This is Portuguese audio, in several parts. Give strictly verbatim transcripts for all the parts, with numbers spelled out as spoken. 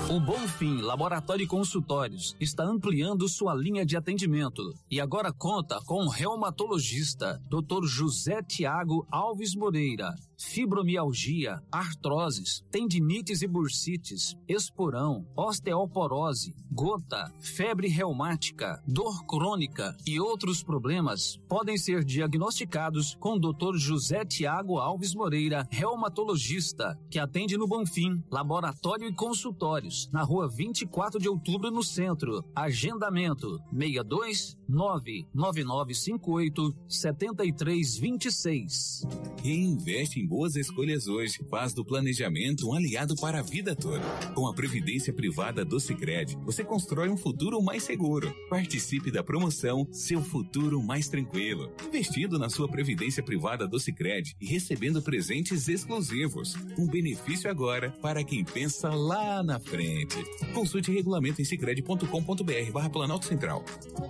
O Bonfim Laboratório e Consultórios está ampliando sua linha de atendimento e agora conta com um reumatologista, doutor José Tiago Alves Moreira. Fibromialgia, artroses, tendinites e bursites, esporão, osteoporose, gota, febre reumática, dor crônica e outros problemas podem ser diagnosticados com o doutor José Tiago Alves Moreira, reumatologista, que atende no Bonfim Laboratório e Consultórios, na rua vinte e quatro de outubro, no centro. Agendamento seis dois nove nove nove cinco oito sete três dois seis. Quem investe em boas escolhas hoje faz do planejamento um aliado para a vida toda. Com a Previdência Privada do Sicredi, você constrói um futuro mais seguro. Participe da promoção Seu Futuro Mais Tranquilo, investindo na sua Previdência Privada do Sicredi e recebendo presentes exclusivos. Um benefício agora para quem pensa lá na frente. Consulte regulamento em sicredi ponto com ponto br barra Planalto Central.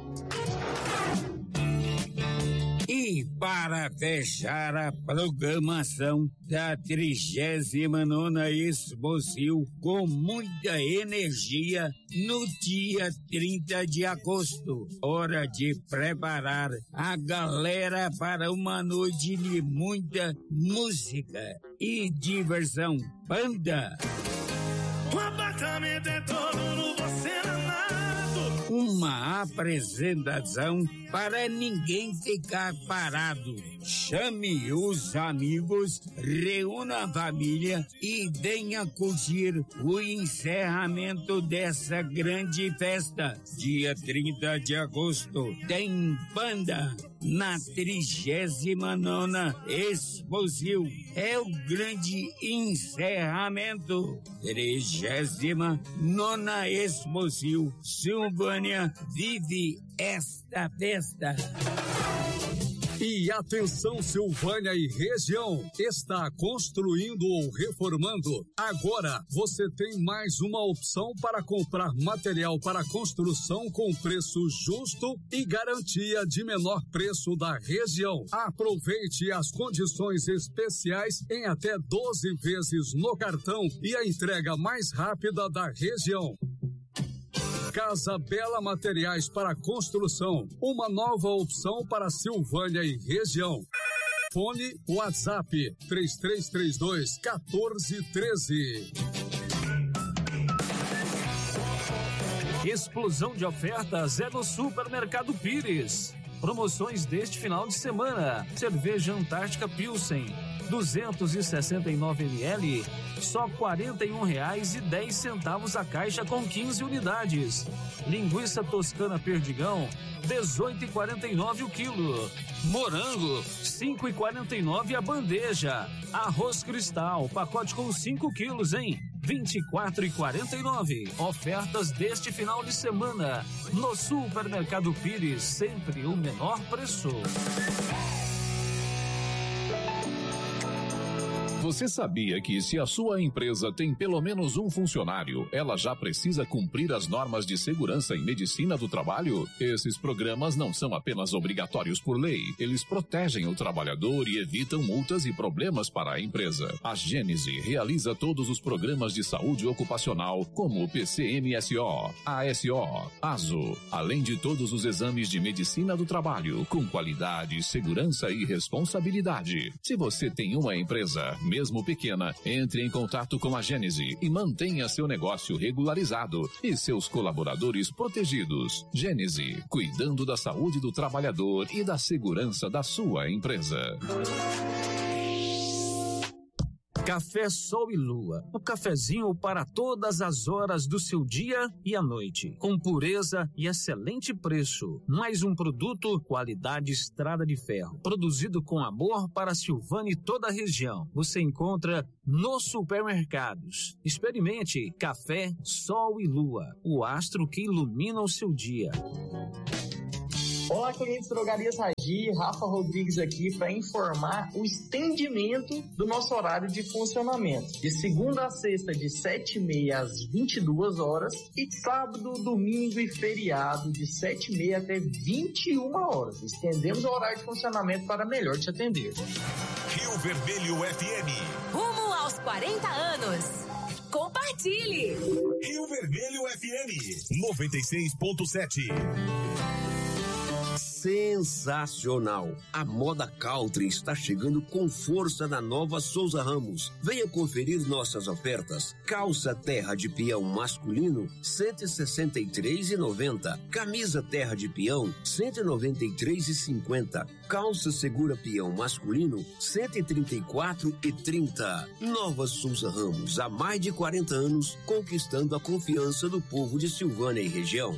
E para fechar a programação da trigésima nona Exposil com muita energia no dia trinta de agosto, hora de preparar a galera para uma noite de muita música e diversão. Banda! O apartamento é todo no você danado. Uma apresentação para ninguém ficar parado. Chame os amigos, reúna a família e venha curtir o encerramento dessa grande festa. Dia trinta de agosto tem banda na trigésima nona Exposil. É o grande encerramento. Trigésima nona Exposil. Silvânia vive esta festa. E atenção, Silvânia e região, está construindo ou reformando? Agora você tem mais uma opção para comprar material para construção com preço justo e garantia de menor preço da região. Aproveite as condições especiais em até doze vezes no cartão e a entrega mais rápida da região. Casa Bela Materiais para Construção, uma nova opção para Silvânia e região. Fone WhatsApp três três três dois um quatro um três. Explosão de ofertas é no Supermercado Pires. Promoções deste final de semana: cerveja Antártica Pilsen duzentos e sessenta e nove mililitros, só quarenta e um reais e dez centavos a caixa com quinze unidades. Linguiça Toscana Perdigão, dezoito e quarenta e nove o quilo. Morango, cinco e quarenta e nove a bandeja. Arroz Cristal, pacote com cinco quilos, hein? vinte e quatro e quarenta e nove. Ofertas deste final de semana no Supermercado Pires, sempre o menor preço. Você sabia que se a sua empresa tem pelo menos um funcionário, ela já precisa cumprir as normas de segurança em medicina do trabalho? Esses programas não são apenas obrigatórios por lei, eles protegem o trabalhador e evitam multas e problemas para a empresa. A Gênese realiza todos os programas de saúde ocupacional, como o P C M S O, A S O, ASO, além de todos os exames de medicina do trabalho, com qualidade, segurança e responsabilidade. Se você tem uma empresa, mesmo pequena, entre em contato com a Gênese e mantenha seu negócio regularizado e seus colaboradores protegidos. Gênese, cuidando da saúde do trabalhador e da segurança da sua empresa. Café Sol e Lua, o cafezinho para todas as horas do seu dia e à noite, com pureza e excelente preço. Mais um produto qualidade Estrada de Ferro, produzido com amor para Silvânia e toda a região. Você encontra nos supermercados. Experimente Café Sol e Lua, o astro que ilumina o seu dia. Olá, clientes Drogarias Ragi, Rafa Rodrigues aqui para informar o estendimento do nosso horário de funcionamento. De segunda a sexta, de sete e meia às vinte e duas horas, e sábado, domingo e feriado, de sete e meia até vinte e uma horas. Estendemos o horário de funcionamento para melhor te atender. Rio Vermelho F M. Rumo aos quarenta anos. Compartilhe! Rio Vermelho. M noventa e seis ponto sete. Sensacional! A moda country está chegando com força na nova Souza Ramos. Venha conferir nossas ofertas. Calça terra de peão masculino, cento e sessenta e três reais e noventa centavos. Camisa terra de peão, cento e noventa e três reais e cinquenta centavos. Calça segura peão masculino, cento e trinta e quatro reais e trinta centavos. Nova Souza Ramos, há mais de quarenta anos, conquistando a confiança do povo de Silvânia e região.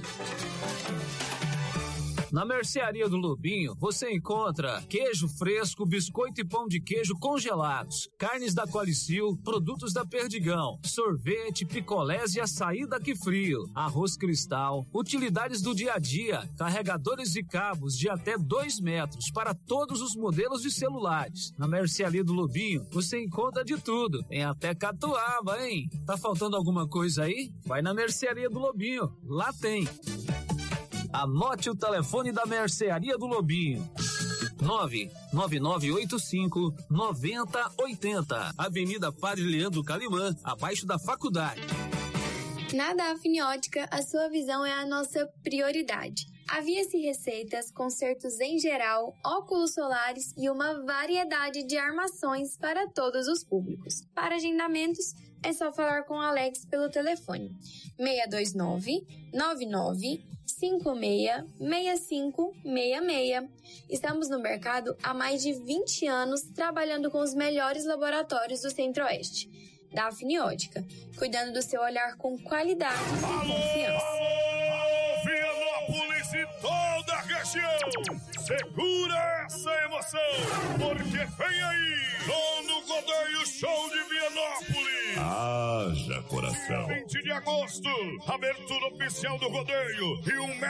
Na Mercearia do Lobinho, você encontra queijo fresco, biscoito e pão de queijo congelados, carnes da Qualicil, produtos da Perdigão, sorvete, picolés e açaí daqui frio, arroz cristal, utilidades do dia a dia, carregadores e cabos de até dois metros para todos os modelos de celulares. Na Mercearia do Lobinho, você encontra de tudo, tem até catuaba, hein? Tá faltando alguma coisa aí? Vai na Mercearia do Lobinho, lá tem. Anote o telefone da Mercearia do Lobinho. nove nove nove oito cinco nove zero oito zero. Avenida Padre Leandro Calimã, abaixo da faculdade. Na Dafniótica, a sua visão é a nossa prioridade. Havia-se receitas, consertos em geral, óculos solares e uma variedade de armações para todos os públicos. Para agendamentos, é só falar com o Alex pelo telefone seis dois nove, nove nove cinco seis, seis cinco seis seis. Estamos no mercado há mais de vinte anos trabalhando com os melhores laboratórios do Centro-Oeste. Dafniótica, cuidando do seu olhar com qualidade e confiança. Alô, Vianópolis e toda a região! Segura essa emoção, porque vem aí, Dono Godoy Show de Vianópolis! Haja coração! vinte de agosto, abertura oficial do rodeio e um